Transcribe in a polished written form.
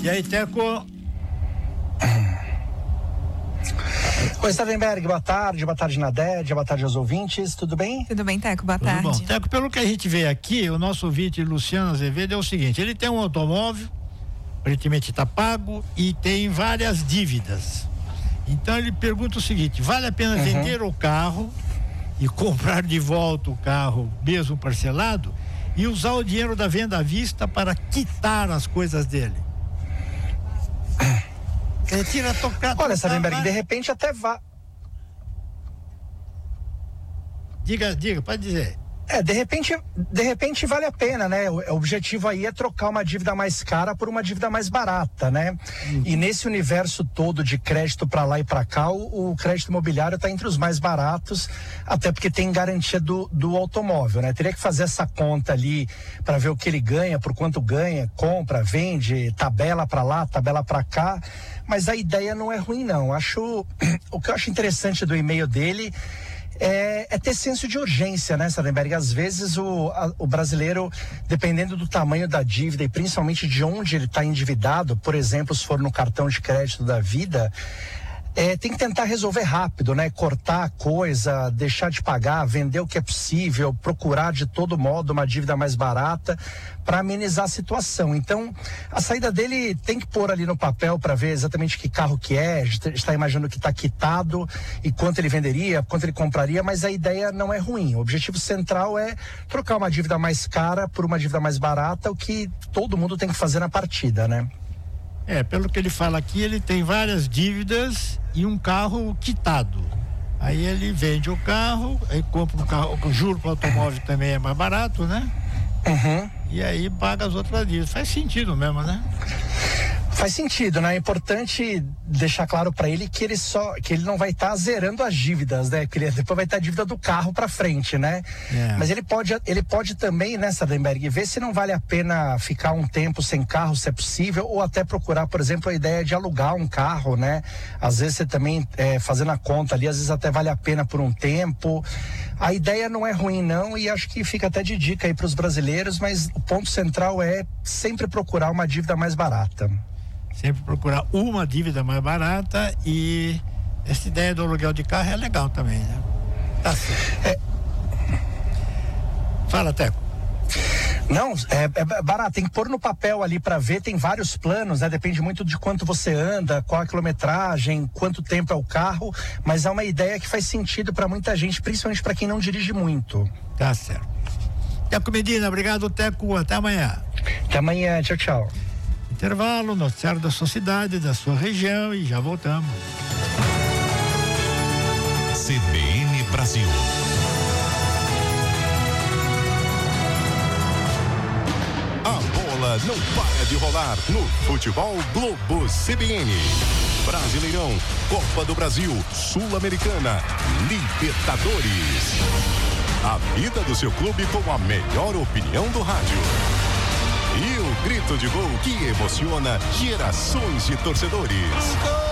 E aí, Teco? Oi, Sardenberg, boa tarde Nadédia, boa tarde aos ouvintes, tudo bem? Tudo bem, Teco, boa tarde. Tudo bom. Teco, pelo que a gente vê aqui, o nosso ouvinte Luciano Azevedo é o seguinte, ele tem um automóvel, aparentemente está pago e tem várias dívidas. Então ele pergunta o seguinte, vale a pena vender o carro e comprar de volta o carro mesmo parcelado e usar o dinheiro da venda à vista para quitar as coisas dele? Tira tocar. Olha, Sardenberg, de repente até vá. Diga, pode dizer. De repente vale a pena, né? O objetivo aí é trocar uma dívida mais cara por uma dívida mais barata, né? E nesse universo todo de crédito para lá e para cá, o crédito imobiliário está entre os mais baratos, até porque tem garantia do automóvel, né? Teria que fazer essa conta ali para ver o que ele ganha, por quanto ganha, compra, vende, tabela para lá, tabela para cá, mas a ideia não é ruim não. O que eu acho interessante do e-mail dele é ter senso de urgência, né, Sardenberg? Às vezes o brasileiro, dependendo do tamanho da dívida e principalmente de onde ele está endividado, por exemplo, se for no cartão de crédito da vida, tem que tentar resolver rápido, né? Cortar a coisa, deixar de pagar, vender o que é possível, procurar de todo modo uma dívida mais barata para amenizar a situação. Então, a saída dele tem que pôr ali no papel para ver exatamente que carro que está imaginando que está quitado e quanto ele venderia, quanto ele compraria, mas a ideia não é ruim. O objetivo central é trocar uma dívida mais cara por uma dívida mais barata, o que todo mundo tem que fazer na partida, né? Pelo que ele fala aqui, ele tem várias dívidas e um carro quitado. Aí ele vende o carro, aí compra um carro, o juro para o automóvel também é mais barato, né? E aí paga as outras dívidas. Faz sentido mesmo, né? Faz sentido, né? É importante deixar claro para ele que ele não vai estar zerando as dívidas, né? Que ele depois vai ter a dívida do carro para frente, né? Mas ele pode também, né, Sardenberg, ver se não vale a pena ficar um tempo sem carro, se é possível, ou até procurar, por exemplo, a ideia de alugar um carro, né? Às vezes você também, fazendo a conta ali, às vezes até vale a pena por um tempo. A ideia não é ruim não, e acho que fica até de dica aí para os brasileiros, mas o ponto central é sempre procurar uma dívida mais barata. Sempre procurar uma dívida mais barata, e essa ideia do aluguel de carro é legal também, né? Tá certo. Fala, Teco. Não, é barato, tem que pôr no papel ali para ver, tem vários planos, né? Depende muito de quanto você anda, qual a quilometragem, quanto tempo é o carro, mas é uma ideia que faz sentido para muita gente, principalmente para quem não dirige muito. Tá certo. Teco Medina, obrigado, Teco, até amanhã. Até amanhã, tchau, tchau. Intervalo, noticiário da sua cidade, da sua região, e já voltamos. CBN Brasil. A bola não para de rolar no Futebol Globo CBN. Brasileirão, Copa do Brasil, Sul-Americana, Libertadores. A vida do seu clube com a melhor opinião do rádio. E o grito de gol que emociona gerações de torcedores.